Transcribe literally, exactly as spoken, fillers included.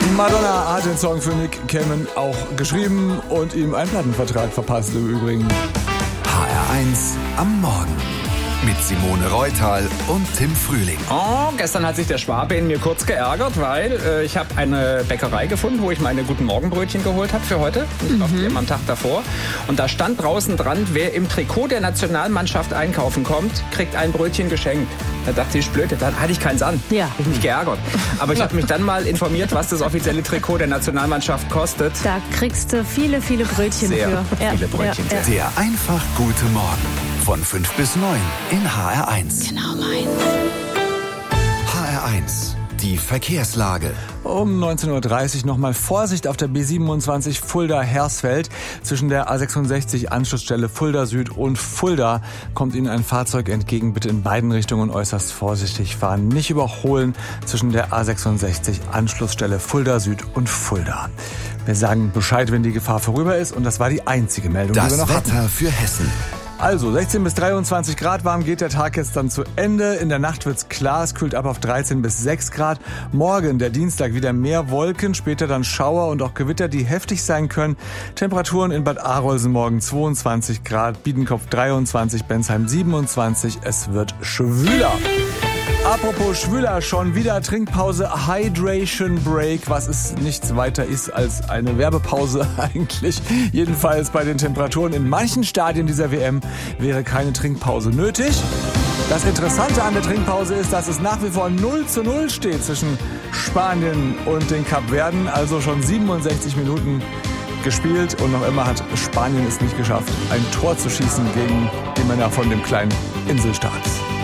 Madonna hat den Song für Nick Cannon auch geschrieben und ihm einen Plattenvertrag verpasst im Übrigen. H R eins am Morgen. Mit Simone Reutal und Tim Frühling. Oh, gestern hat sich der Schwabe in mir kurz geärgert, weil äh, ich habe eine Bäckerei gefunden, wo ich meine Guten Morgenbrötchen geholt habe für heute. Ich kaufe die immer am Tag davor. Und da stand draußen dran, wer im Trikot der Nationalmannschaft einkaufen kommt, kriegt ein Brötchen geschenkt. Da dachte ich, blöd, da hatte ich keins an. Ja. Hab ich mich geärgert. Aber ich habe mich dann mal informiert, was das offizielle Trikot der Nationalmannschaft kostet. Da kriegst du viele, viele Brötchen Sehr für. viele Brötchen. Ja, ja. Der einfach gute Morgen. Von fünf bis neun in H R eins. Genau meins. H R eins. Die Verkehrslage. Um neunzehn Uhr dreißig nochmal Vorsicht auf der B siebenundzwanzig Fulda-Hersfeld. Zwischen der A sechsundsechzig Anschlussstelle Fulda Süd und Fulda kommt Ihnen ein Fahrzeug entgegen. Bitte in beiden Richtungen äußerst vorsichtig fahren. Nicht überholen zwischen der A sechsundsechzig Anschlussstelle Fulda Süd und Fulda. Wir sagen Bescheid, wenn die Gefahr vorüber ist. Und das war die einzige Meldung, Das die wir noch hatten. Wetter für Hessen. Also, sechzehn bis dreiundzwanzig Grad warm geht der Tag jetzt dann zu Ende. In der Nacht wird's klar, es kühlt ab auf dreizehn bis sechs Grad. Morgen, der Dienstag, wieder mehr Wolken, später dann Schauer und auch Gewitter, die heftig sein können. Temperaturen in Bad Arolsen morgen zweiundzwanzig Grad, Biedenkopf dreiundzwanzig, Bensheim siebenundzwanzig. Es wird schwüler. Apropos schwüler, schon wieder Trinkpause, Hydration Break, was es nichts weiter ist als eine Werbepause eigentlich. Jedenfalls bei den Temperaturen in manchen Stadien dieser W M wäre keine Trinkpause nötig. Das Interessante an der Trinkpause ist, dass es nach wie vor null zu null steht zwischen Spanien und den Kapverden, also schon siebenundsechzig Minuten gespielt und noch immer hat Spanien es nicht geschafft, ein Tor zu schießen gegen die Männer von dem kleinen Inselstaat.